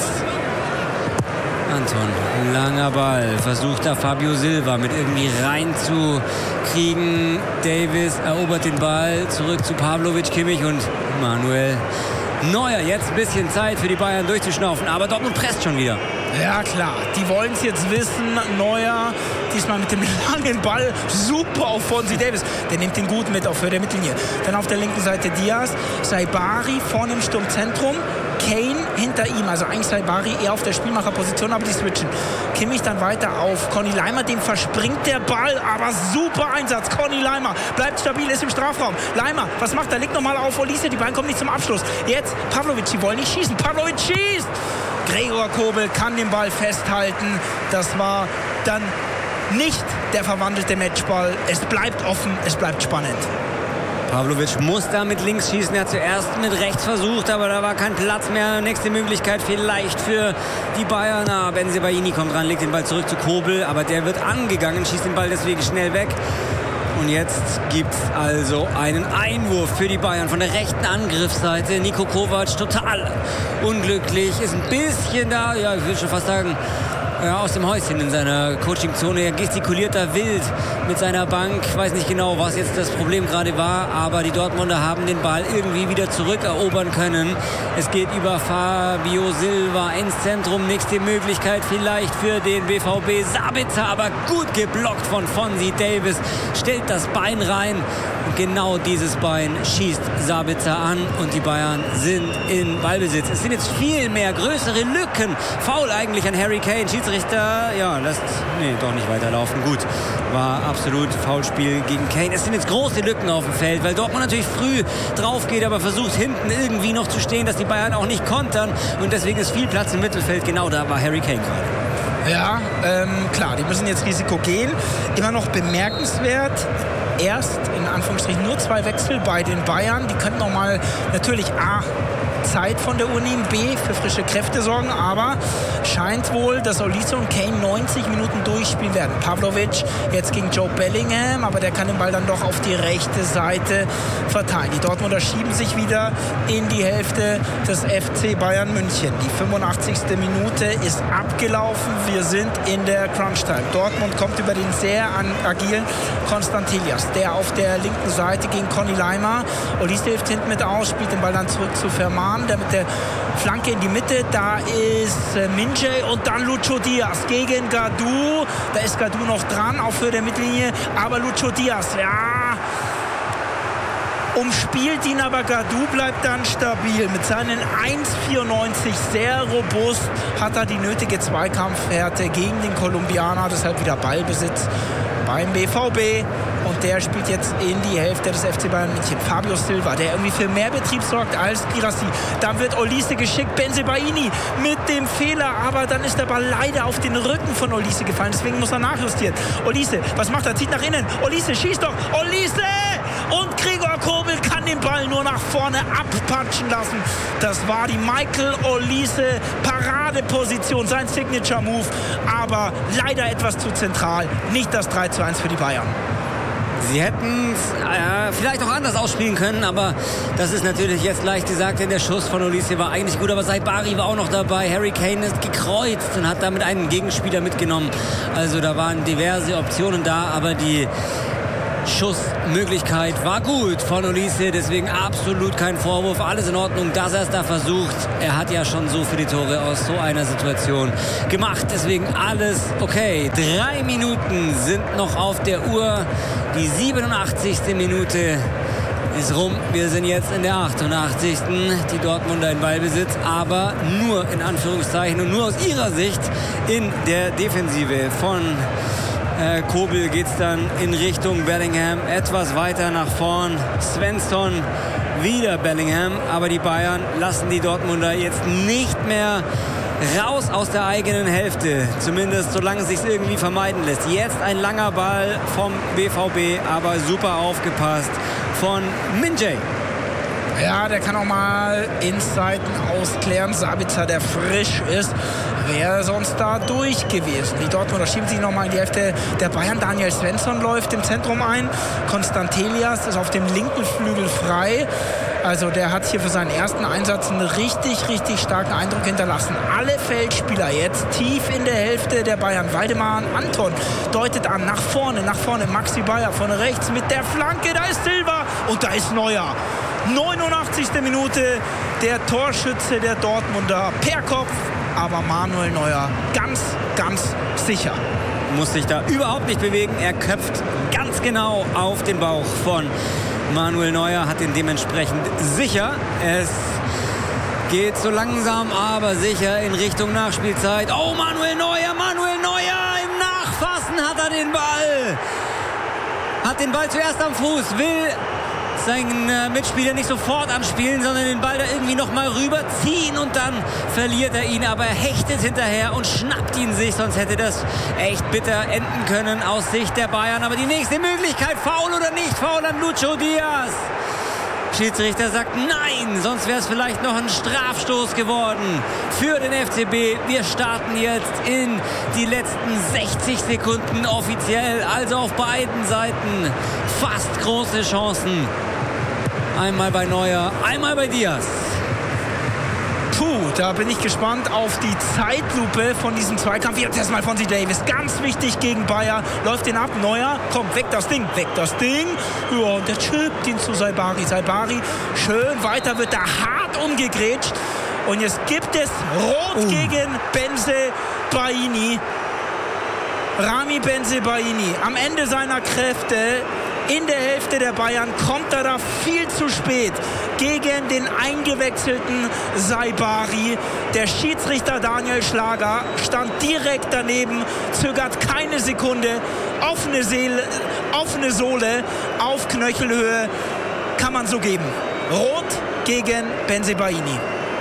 Anton, langer Ball, versucht da Fabio Silva mit irgendwie reinzukriegen. Davis erobert den Ball, zurück zu Pavlovic, Kimmich und Manuel Neuer. Jetzt ein bisschen Zeit für die Bayern durchzuschnaufen, aber Dortmund presst schon wieder. Ja klar, die wollen es jetzt wissen. Neuer, diesmal mit dem langen Ball, super auf Fonzie Davis. Der nimmt den gut mit auf Höhe der Mittellinie. Dann auf der linken Seite Diaz, Saibari vorne im Sturmzentrum, Kane hinter ihm, also eigentlich Saibari eher auf der Spielmacherposition, aber die switchen. Kimmich dann weiter auf Conny Leimer, dem verspringt der Ball, aber super Einsatz. Conny Leimer bleibt stabil, ist im Strafraum. Leimer, was macht er? Legt nochmal auf Olise, die beiden kommen nicht zum Abschluss. Jetzt Pavlovic, die wollen nicht schießen. Pavlovic schießt! Gregor Kobel kann den Ball festhalten. Das war dann nicht der verwandelte Matchball. Es bleibt offen, es bleibt spannend. Pavlovic muss da mit links schießen. Er hat zuerst mit rechts versucht, aber da war kein Platz mehr. Nächste Möglichkeit vielleicht für die Bayern. Ah, Bensebaini kommt ran, legt den Ball zurück zu Kobel, aber der wird angegangen, schießt den Ball deswegen schnell weg. Und jetzt gibt es also einen Einwurf für die Bayern von der rechten Angriffsseite. Niko Kovac total unglücklich, ist ein bisschen da, ja, ich will schon fast sagen, ja, aus dem Häuschen in seiner Coachingzone. Er gestikuliert da wild mit seiner Bank. Ich weiß nicht genau, was jetzt das Problem gerade war, aber die Dortmunder haben den Ball irgendwie wieder zurückerobern können. Es geht über Fabio Silva ins Zentrum. Nächste Möglichkeit vielleicht für den B V B. Sabitzer, aber gut geblockt von Fonzie Davis. Stellt das Bein rein. Und genau dieses Bein schießt Sabitzer an und die Bayern sind in Ballbesitz. Es sind jetzt viel mehr größere Lücken. Foul eigentlich an Harry Kane. Schiedsrichter, ja, lässt, nee, doch nicht weiterlaufen. Gut, war absolut Foulspiel gegen Kane. Es sind jetzt große Lücken auf dem Feld, weil Dortmund natürlich früh drauf geht, aber versucht hinten irgendwie noch zu stehen, dass die Bayern auch nicht kontern. Und deswegen ist viel Platz im Mittelfeld. Genau da war Harry Kane gerade. Ja, ähm, klar, die müssen jetzt Risiko gehen. Immer noch bemerkenswert. Erst in Anführungsstrichen nur zwei Wechsel bei den Bayern. Die könnten noch mal natürlich A, Zeit von der Uni, B, für frische Kräfte sorgen, aber scheint wohl, dass Olise und Kane neunzig Minuten durchspielen werden. Pavlovic jetzt gegen Joe Bellingham, aber der kann den Ball dann doch auf die rechte Seite verteilen. Die Dortmunder schieben sich wieder in die Hälfte des F C Bayern München. Die fünfundachtzigste Minute ist abgelaufen. Wir sind in der Crunch-Time. Dortmund kommt über den sehr agilen Konstantilias, der auf der linken Seite gegen Conny Leimer. Olise hilft hinten mit aus, spielt den Ball dann zurück zu Ferman, der mit der Flanke in die Mitte. Da ist äh, Minjay und dann Lucho Diaz gegen Gadou. Da ist Gadou noch dran auf Höhe der Mittellinie, aber Lucho Diaz, ja, umspielt ihn, aber Gadou bleibt dann stabil. Mit seinen eins vierundneunzig sehr robust, hat er die nötige Zweikampfhärte gegen den Kolumbianer. Deshalb wieder Ballbesitz beim B V B. und der spielt jetzt in die Hälfte des F C Bayern München. Fabio Silva, der irgendwie für mehr Betrieb sorgt als Girassi. Dann wird Olise geschickt, Bensebaini mit dem Fehler, aber dann ist der Ball leider auf den Rücken von Olise gefallen, deswegen muss er nachjustieren. Olise, was macht er? Zieht nach innen. Olise, schießt doch. Olise! Und Gregor Kobel kann den Ball nur nach vorne abpatschen lassen. Das war die Michael Olise Paradeposition, sein Signature-Move, aber leider etwas zu zentral. Nicht das drei zu eins für die Bayern. Sie hätten es äh, vielleicht auch anders ausspielen können, aber das ist natürlich jetzt leicht gesagt, denn der Schuss von Olise war eigentlich gut, aber Saibari war auch noch dabei. Harry Kane ist gekreuzt und hat damit einen Gegenspieler mitgenommen. Also da waren diverse Optionen da, aber die Schussmöglichkeit war gut von Olise, deswegen absolut kein Vorwurf, alles in Ordnung, dass er es da versucht. Er hat ja schon so viele Tore aus so einer Situation gemacht, deswegen alles okay. Drei Minuten sind noch auf der Uhr, die siebenundachtzigste Minute ist rum. Wir sind jetzt in der achtundachtzigsten Die Dortmunder in Ballbesitz, aber nur in Anführungszeichen und nur aus ihrer Sicht in der Defensive. Von Äh, Kobel geht es dann in Richtung Bellingham, etwas weiter nach vorn. Svensson, wieder Bellingham, aber die Bayern lassen die Dortmunder jetzt nicht mehr raus aus der eigenen Hälfte, zumindest solange es sich irgendwie vermeiden lässt. Jetzt ein langer Ball vom B V B, aber super aufgepasst von Min-Jae. Ja, der kann auch mal Innenseiten ausklären. Sabitzer, der frisch ist, wäre sonst da durch gewesen. Die Dortmunder schieben sich nochmal in die Hälfte der Bayern. Daniel Svensson läuft im Zentrum ein. Konstantelias ist auf dem linken Flügel frei. Also der hat hier für seinen ersten Einsatz einen richtig, richtig starken Eindruck hinterlassen. Alle Feldspieler jetzt tief in der Hälfte der Bayern. Waldemar Anton deutet an, nach vorne, nach vorne. Maxi Bayer von rechts mit der Flanke. Da ist Silva und da ist Neuer. neunundachtzigste Minute, der Torschütze der Dortmunder per Kopf, aber Manuel Neuer ganz, ganz sicher. Muss sich da überhaupt nicht bewegen, er köpft ganz genau auf den Bauch von Manuel Neuer, hat ihn dementsprechend sicher. Es geht so langsam, aber sicher in Richtung Nachspielzeit. Oh, Manuel Neuer, Manuel Neuer, im Nachfassen hat er den Ball. Hat den Ball zuerst am Fuß, will seinen äh, Mitspieler nicht sofort anspielen, sondern den Ball da irgendwie noch mal rüberziehen und dann verliert er ihn, aber er hechtet hinterher und schnappt ihn sich, sonst hätte das echt bitter enden können aus Sicht der Bayern. Aber die nächste Möglichkeit, Foul oder nicht Foul an Lucho Diaz. Schiedsrichter sagt nein, sonst wäre es vielleicht noch ein Strafstoß geworden für den F C B. Wir starten jetzt in die letzten sechzig Sekunden offiziell, also auf beiden Seiten fast große Chancen. Einmal bei Neuer, einmal bei Diaz. Puh, da bin ich gespannt auf die Zeitlupe von diesem Zweikampf. Jetzt erstmal von C. Davis, ganz wichtig gegen Bayer. Läuft den ab, Neuer, kommt, weg das Ding, weg das Ding. Ja, und der chippt ihn zu Saibari. Saibari, schön, weiter wird da hart umgegrätscht. Und jetzt gibt es Rot uh. gegen Bensebaini. Rami Bensebaini, am Ende seiner Kräfte, in der Hälfte der Bayern, kommt er da viel zu spät gegen den eingewechselten Saibari. Der Schiedsrichter Daniel Schlager stand direkt daneben, zögert keine Sekunde, offene, Seele, offene Sohle auf Knöchelhöhe, kann man so geben. Rot gegen Bensebaini.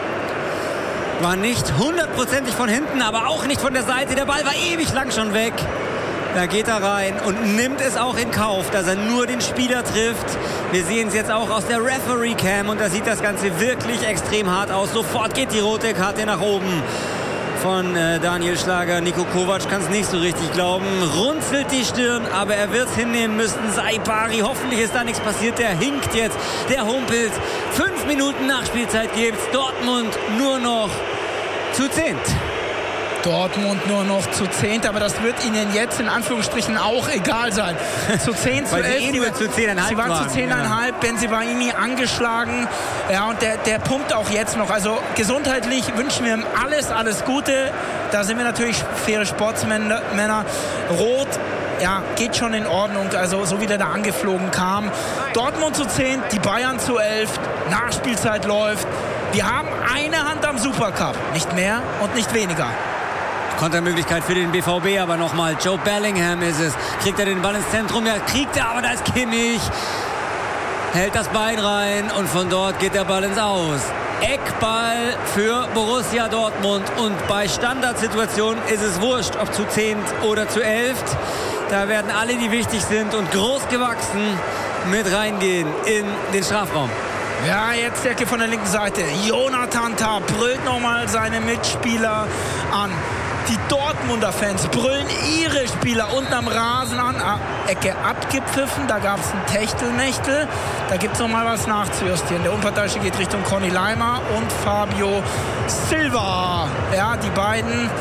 War nicht hundertprozentig von hinten, aber auch nicht von der Seite. Der Ball war ewig lang schon weg. Da geht er rein und nimmt es auch in Kauf, dass er nur den Spieler trifft. Wir sehen es jetzt auch aus der Referee-Cam und da sieht das Ganze wirklich extrem hart aus. Sofort geht die rote Karte nach oben von äh, Daniel Schlager. Niko Kovac kann es nicht so richtig glauben. Runzelt die Stirn, aber er wird es hinnehmen müssen. Saibari, hoffentlich ist da nichts passiert. Der hinkt jetzt, der humpelt. Fünf Minuten Nachspielzeit gibt's. Dortmund nur noch zu zehnt. Dortmund nur noch zu zehnt, aber das wird ihnen jetzt in Anführungsstrichen auch egal sein. Zu zehn, zu elf. Sie, eh zu zehn sie waren zu zehn Komma fünf. Ja. Bensebaini angeschlagen. Ja, und der, der pumpt auch jetzt noch. Also gesundheitlich wünschen wir ihm alles, alles Gute. Da sind wir natürlich faire Sportsmänner. Rot, ja, geht schon in Ordnung. Also so wie der da angeflogen kam. Dortmund zu zehn, die Bayern zu elf. Nachspielzeit läuft. Wir haben eine Hand am Supercup. Nicht mehr und nicht weniger. Kontermöglichkeit für den B V B, aber nochmal Joe Bellingham ist es. Kriegt er den Ball ins Zentrum? Ja, kriegt er, aber da ist Kimmich. Hält das Bein rein und von dort geht der Ball ins Aus. Eckball für Borussia Dortmund und bei Standardsituationen ist es wurscht, ob zu zehnt oder zu elft. Da werden alle, die wichtig sind und groß gewachsen, mit reingehen in den Strafraum. Ja, jetzt Ecke von der linken Seite. Jonathan Tah brüllt nochmal seine Mitspieler an. Die Dortmunder Fans brüllen ihre Spieler unten am Rasen an. Ah, Ecke abgepfiffen, da gab es ein Techtelmechtel. Da gibt es nochmal was nachzujustieren. Der Unparteiische geht Richtung Conny Leimer und Fabio Silva. Ja, die beiden,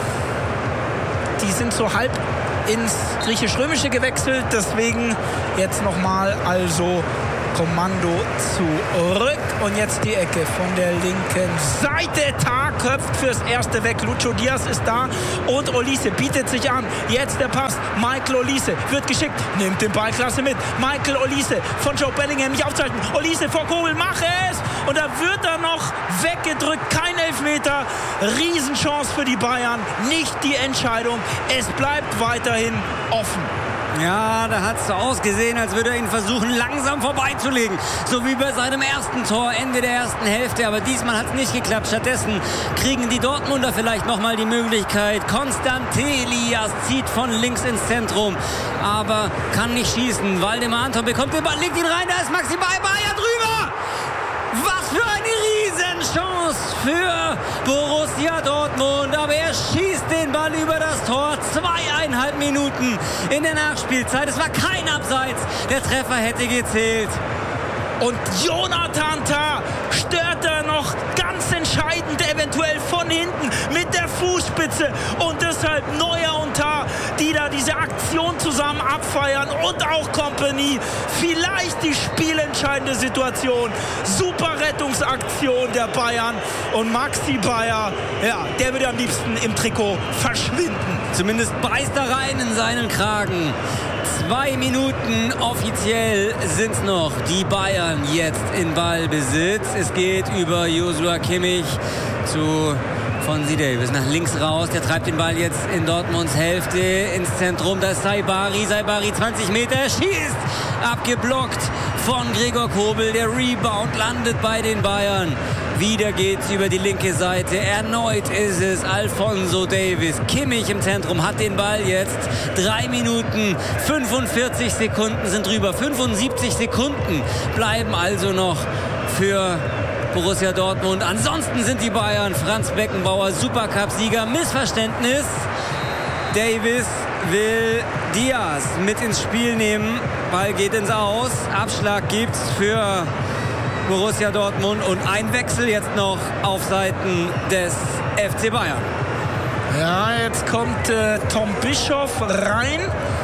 die sind so halb ins Griechisch-Römische gewechselt. Deswegen jetzt nochmal also Kommando zurück und jetzt die Ecke von der linken Seite. Tah köpft fürs Erste weg. Lucho Diaz ist da und Olise bietet sich an. Jetzt der Pass. Michael Olise wird geschickt, nimmt den Ball klasse mit. Michael Olise von Joe Bellingham nicht aufzuhalten. Olise vor Kobel, mach es! Und da wird er noch weggedrückt. Kein Elfmeter. Riesenchance für die Bayern. Nicht die Entscheidung. Es bleibt weiterhin offen. Ja, da hat es so ausgesehen, als würde er ihn versuchen, langsam vorbeizulegen. So wie bei seinem ersten Tor, Ende der ersten Hälfte. Aber diesmal hat es nicht geklappt. Stattdessen kriegen die Dortmunder vielleicht nochmal die Möglichkeit. Konstantelias zieht von links ins Zentrum, aber kann nicht schießen. Waldemar Anton bekommt den Ball, legt ihn rein, da ist Maxi Bayer drüber. Was für eine Riesenchance für Borussia Dortmund. Aber er schießt den Ball über das Tor. Zweieinhalb Minuten in der Nachspielzeit. Es war kein Abseits. Der Treffer hätte gezählt. Und Jonathan Tah stört er noch ganz entscheidend, eventuell von hinten mit der Fußspitze. Und deshalb Neuer und Tah, die da diese Aktion zusammen abfeiern und auch Kompanie. Vielleicht die spielentscheidende Situation. Super Rettungsaktion der Bayern. Und Maxi Bayer, ja, der würde am liebsten im Trikot verschwinden. Zumindest beißt er rein in seinen Kragen. Zwei Minuten offiziell sind es noch. Die Bayern jetzt in Ballbesitz. Es geht über Joshua Kimmich zu Fonzie Davies nach links raus. Der treibt den Ball jetzt in Dortmunds Hälfte ins Zentrum. Da ist Saibari. Saibari zwanzig Meter. Schießt. Abgeblockt von Gregor Kobel. Der Rebound landet bei den Bayern. Wieder geht's über die linke Seite. Erneut ist es Alphonso Davies. Kimmich im Zentrum hat den Ball jetzt. Drei Minuten, fünfundvierzig Sekunden sind drüber. fünfundsiebzig Sekunden bleiben also noch für Borussia Dortmund. Ansonsten sind die Bayern. Franz Beckenbauer, Supercup-Sieger. Missverständnis. Davies will Diaz mit ins Spiel nehmen. Ball geht ins Aus. Abschlag gibt's für Borussia Dortmund und ein Wechsel jetzt noch auf Seiten des F C Bayern. Ja, jetzt kommt äh, Tom Bischoff rein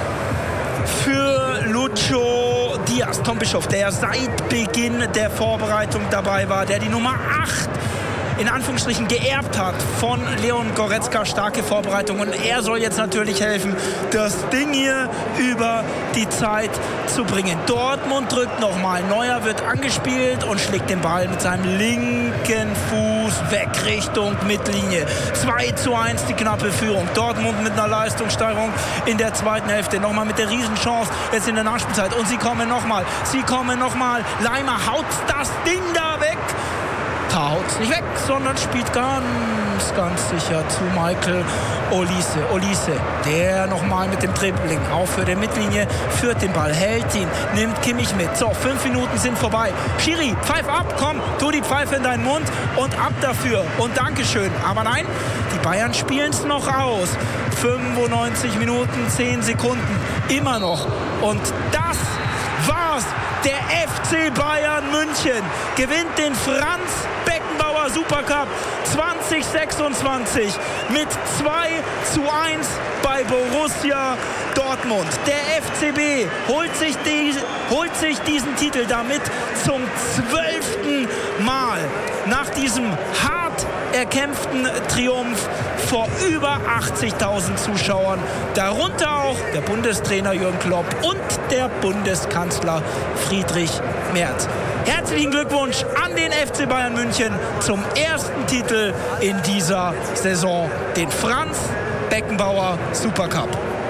für Lucho Diaz. Tom Bischoff, der seit Beginn der Vorbereitung dabei war, der die Nummer acht in Anführungsstrichen geerbt hat von Leon Goretzka. Starke Vorbereitung und er soll jetzt natürlich helfen, das Ding hier über die Zeit zu bringen. Dortmund drückt nochmal. Neuer wird angespielt und schlägt den Ball mit seinem linken Fuß weg Richtung Mittellinie. zwei zu eins die knappe Führung. Dortmund mit einer Leistungssteigerung in der zweiten Hälfte. Nochmal mit der Riesenchance jetzt in der Nachspielzeit. Und sie kommen nochmal. Sie kommen nochmal. Leimer haut das Ding da weg. Haut nicht weg, sondern spielt ganz, ganz sicher zu Michael Olise. Olise, der nochmal mit dem Dribbling auf für der Mittellinie, führt den Ball, hält ihn, nimmt Kimmich mit. So, fünf Minuten sind vorbei. Schiri, pfeif ab, komm, tu die Pfeife in deinen Mund und ab dafür. Und Dankeschön. Aber nein, die Bayern spielen es noch aus. fünfundneunzig Minuten, zehn Sekunden. Immer noch. Und das war's. Der F C Bayern München gewinnt den Franz Beckenbauer Supercup zwanzig sechsundzwanzig mit zwei zu eins bei Borussia Dortmund. Der F C B holt sich, die, holt sich diesen Titel damit zum zwölften Mal nach diesem hart erkämpften Triumph vor über achtzigtausend Zuschauern. Darunter auch der Bundestrainer Jürgen Klopp und der Bundeskanzler Friedrich Merz. Herzlichen Glückwunsch an den F C Bayern München zum ersten Titel in dieser Saison. Den Franz Beckenbauer Supercup.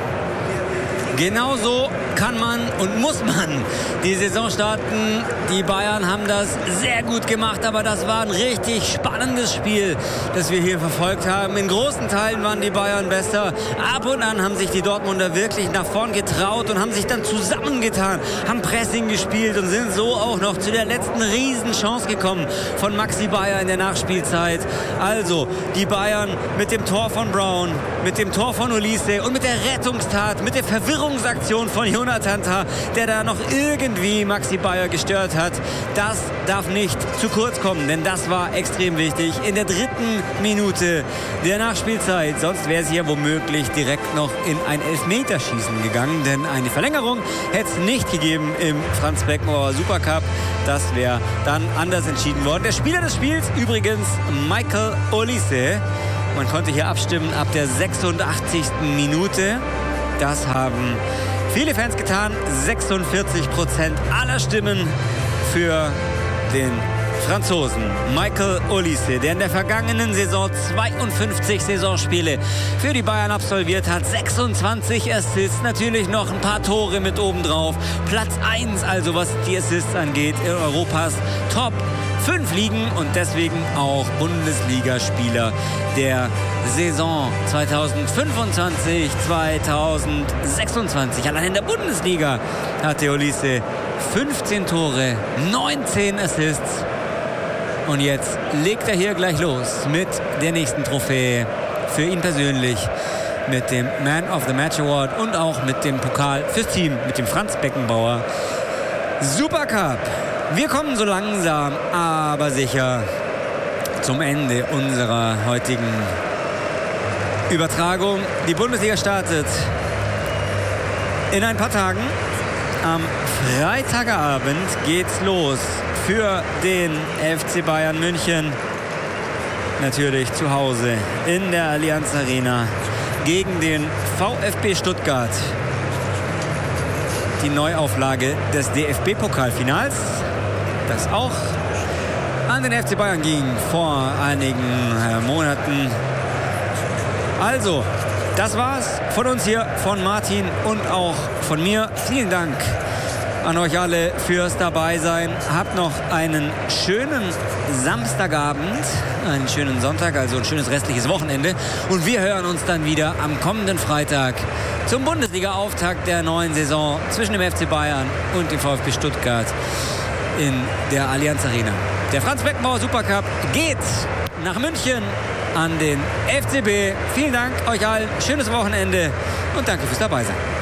Genauso kann man und muss man die Saison starten. Die Bayern haben das sehr gut gemacht, aber das war ein richtig spannendes Spiel, das wir hier verfolgt haben. In großen Teilen waren die Bayern besser. Ab und an haben sich die Dortmunder wirklich nach vorn getraut und haben sich dann zusammengetan, haben Pressing gespielt und sind so auch noch zu der letzten Riesenchance gekommen von Maxi Bayer in der Nachspielzeit. Also die Bayern mit dem Tor von Brown, mit dem Tor von Olise und mit der Rettungstat, mit der Verwirrungsaktion von Jonathan Tah, der da noch irgendwie Maxi Bayer gestört hat. Das darf nicht zu kurz kommen, denn das war extrem wichtig in der dritten Minute der Nachspielzeit. Sonst wäre es ja womöglich direkt noch in ein Elfmeterschießen gegangen, denn eine Verlängerung hätte es nicht gegeben im Franz Beckenbauer Supercup. Das wäre dann anders entschieden worden. Der Spieler des Spiels übrigens Michael Olise. Man konnte hier abstimmen ab der sechsundachtzigsten Minute. Das haben viele Fans getan. sechsundvierzig Prozent aller Stimmen für den Franzosen Michael Olise, der in der vergangenen Saison zweiundfünfzig Saisonspiele für die Bayern absolviert hat. sechsundzwanzig Assists, natürlich noch ein paar Tore mit obendrauf. Platz eins also, was die Assists angeht, in Europas Top fünf Ligen und deswegen auch Bundesligaspieler der Saison zweitausendfünfundzwanzig zweitausendsechsundzwanzig. Allein in der Bundesliga hatte Olise fünfzehn Tore, neunzehn Assists. Und jetzt legt er hier gleich los mit der nächsten Trophäe für ihn persönlich, mit dem Man of the Match Award und auch mit dem Pokal fürs Team, mit dem Franz Beckenbauer Supercup. Wir kommen so langsam, aber sicher zum Ende unserer heutigen Übertragung. Die Bundesliga startet in ein paar Tagen. Am Freitagabend geht's los für den F C Bayern München. Natürlich zu Hause in der Allianz Arena gegen den VfB Stuttgart. Die Neuauflage des D F B-Pokalfinals, das auch an den F C Bayern ging vor einigen äh, Monaten. Also, das war's von uns hier, von Martin und auch von mir. Vielen Dank an euch alle fürs Dabeisein. Habt noch einen schönen Samstagabend, einen schönen Sonntag, also ein schönes restliches Wochenende. Und wir hören uns dann wieder am kommenden Freitag zum Bundesliga-Auftakt der neuen Saison zwischen dem F C Bayern und dem VfB Stuttgart in der Allianz Arena. Der Franz Beckenbauer Supercup geht nach München an den F C B. Vielen Dank euch allen, schönes Wochenende und danke fürs Dabeisein.